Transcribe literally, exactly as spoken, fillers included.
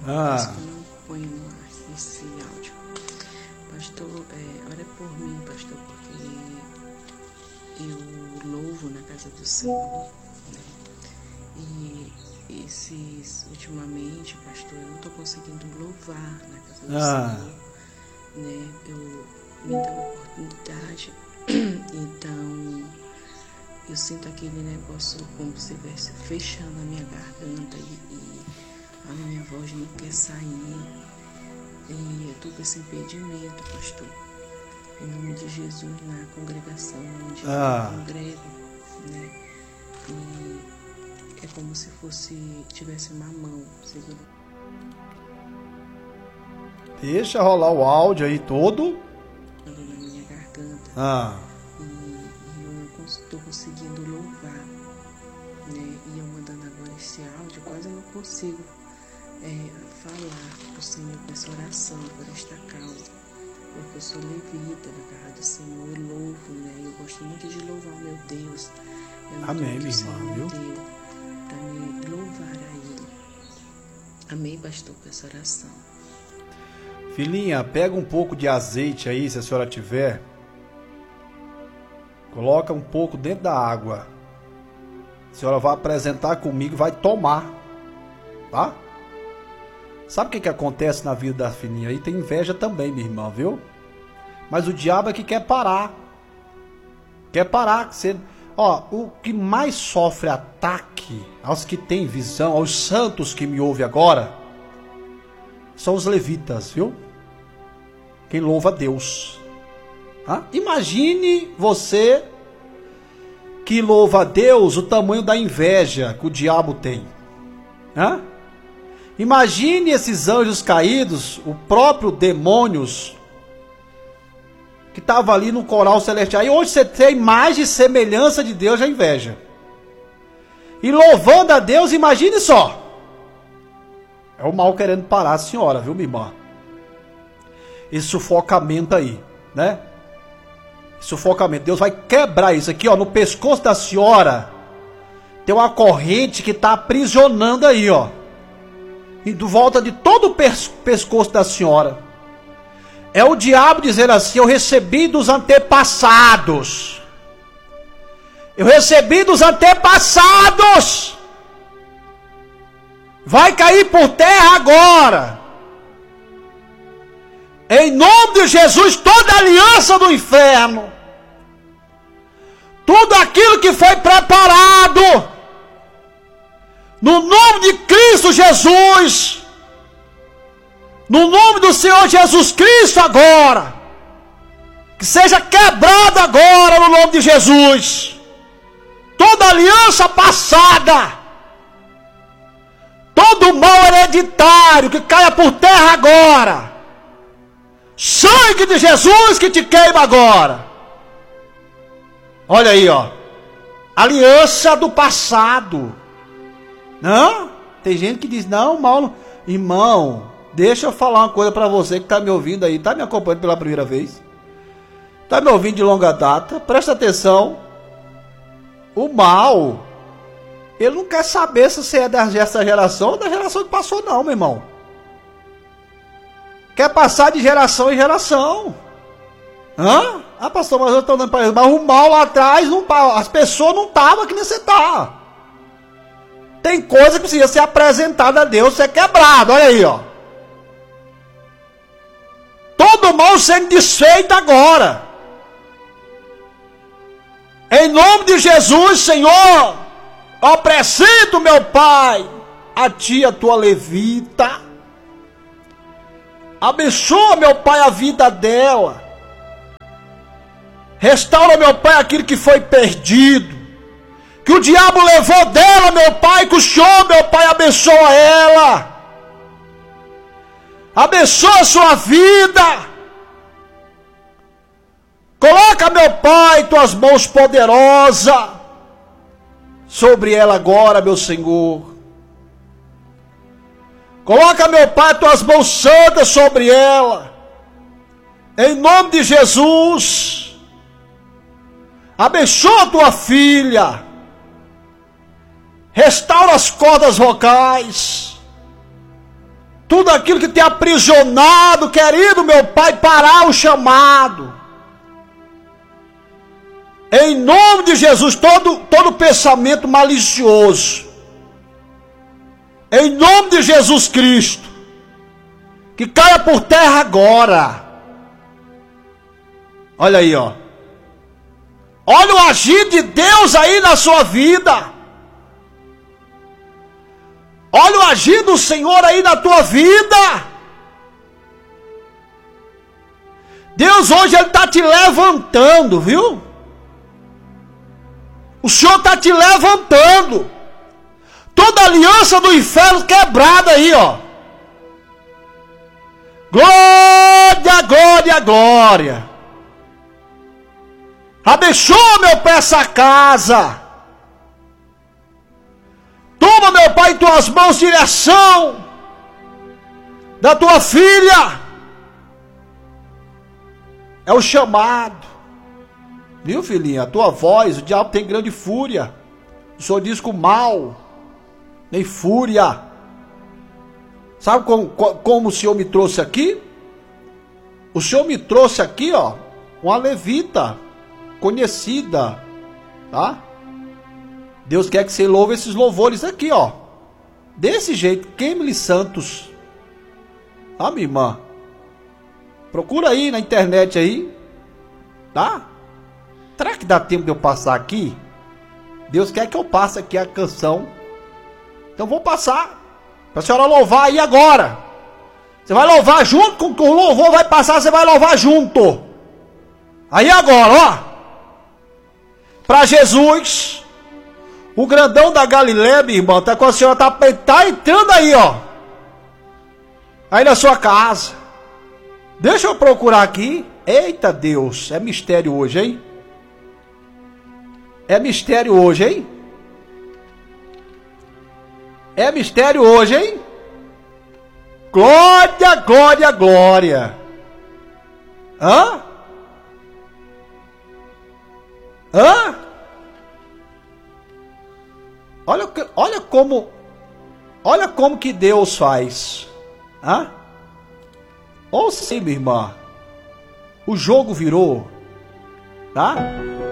Ah. Mas que eu não ponho no ar esse áudio. Pastor, é, ora por mim, pastor, porque eu louvo na casa do Senhor, né? E esses, ultimamente, pastor, eu não estou conseguindo louvar na casa do Ah. Senhor, né? Eu me dá uma oportunidade, então eu sinto aquele negócio como se estivesse fechando a minha garganta e, e a minha voz não quer sair. E eu estou com esse impedimento, pastor. Em nome de Jesus, na congregação onde Ah. eu congrego, né? E é como se fosse, tivesse uma mão segurando Deixa rolar o áudio aí todo. na minha garganta. Ah. E, e eu não estou conseguindo louvar, né? E eu mandando agora esse áudio, quase não consigo é, falar para o Senhor com essa oração por esta causa, porque eu sou levita da casa do Senhor, eu louvo, né? Eu gosto muito de louvar o meu Deus. É Amém, minha irmã, viu? Para me louvar a Ele. Amém, pastor, com essa oração. Filhinha, pega um pouco de azeite aí, se a senhora tiver. Coloca um pouco dentro da água. A senhora vai apresentar comigo e vai tomar. Tá? Sabe o que, que acontece na vida da filhinha aí? Tem inveja também, minha irmã, viu? Mas o diabo é que quer parar. Quer parar. Você... Ó, o que mais sofre ataque aos que têm visão, aos santos que me ouvem agora, são os levitas, viu? Quem louva a Deus. Ah? Imagine você que louva a Deus o tamanho da inveja que o diabo tem. Ah? Imagine esses anjos caídos, o próprio demônios, que estava ali no coral celestial. E hoje você tem imagem e semelhança de Deus, a inveja. E louvando a Deus, imagine só. É o mal querendo parar a senhora, viu, minha irmã? Esse sufocamento aí, né? Esse sufocamento. Deus vai quebrar isso aqui, ó. No pescoço da senhora tem uma corrente que está aprisionando aí, ó. E do volta de todo o pes- pescoço da senhora. É o diabo dizer assim: eu recebi dos antepassados. Eu recebi dos antepassados. Vai cair por terra agora. Em nome de Jesus, toda aliança do inferno, tudo aquilo que foi preparado, no nome de Cristo Jesus, no nome do Senhor Jesus Cristo agora, que seja quebrado agora no nome de Jesus, toda aliança passada, todo mal hereditário que caia por terra agora. Sangue de Jesus que te queima agora. Olha aí, ó. Aliança do passado. Não? Tem gente que diz, não, mal. Irmão, deixa eu falar uma coisa pra você que tá me ouvindo aí. Tá me acompanhando pela primeira vez. Tá me ouvindo de longa data. Presta atenção. O mal, ele não quer saber se você é dessa geração ou da geração que passou, não, meu irmão. Quer passar de geração em geração. Hã? Ah, pastor, mas eu estou dando para ele. Mas o mal lá atrás, não, as pessoas não estavam que nem você está. Tem coisa que precisa ser apresentada a Deus, ser quebrado. Olha aí, ó. Todo mal sendo desfeito agora. Em nome de Jesus, Senhor, apresento, meu Pai, a ti, a tua levita. Abençoa, meu Pai, a vida dela. Restaura, meu Pai, aquilo que foi perdido, que o diabo levou dela, meu Pai, que o Senhor, meu Pai, abençoa ela. Abençoa a sua vida. Coloca, meu Pai, tuas mãos poderosas sobre ela agora, meu Senhor. Coloca, meu Pai, tuas mãos santas sobre ela. Em nome de Jesus. Abençoa tua filha. Restaura as cordas vocais. Tudo aquilo que tem aprisionado, querido meu Pai, parar o chamado. Em nome de Jesus, todo, todo pensamento malicioso, em nome de Jesus Cristo, que caia por terra agora. Olha aí, ó. Olha o agir de Deus aí na sua vida. Olha o agir do Senhor aí na tua vida. Deus hoje Ele está te levantando, viu? O Senhor está te levantando. Toda aliança do inferno quebrada aí, ó. Glória, glória, glória. Abençoa, meu Pai, essa casa. Toma, meu Pai, em tuas mãos direção da tua filha. É o chamado. Viu, filhinha? A tua voz, o diabo tem grande fúria. O Senhor diz com mal, nem fúria. Sabe como, como o Senhor me trouxe aqui? O Senhor me trouxe aqui, ó, uma levita conhecida, tá? Deus quer que você louve esses louvores aqui, ó. Desse jeito, queime-lhe santos. Tá, minha irmã? Procura aí na internet aí, tá? Será que dá tempo de eu passar aqui? Deus quer que eu passe aqui a canção. Então vou passar para a senhora louvar aí agora. Você vai louvar junto com o louvor vai passar, você vai louvar junto. Aí agora, ó. Para Jesus, o grandão da Galileia, minha irmã, tá com a senhora, tá, tá entrando aí, ó. Aí na sua casa. Deixa eu procurar aqui. Eita Deus, é mistério hoje, hein? É mistério hoje, hein? É mistério hoje, hein? Glória, glória, glória. Hã? Hã? Olha, olha como, olha como que Deus faz. Hã? Ou sim, minha irmã. O jogo virou, tá?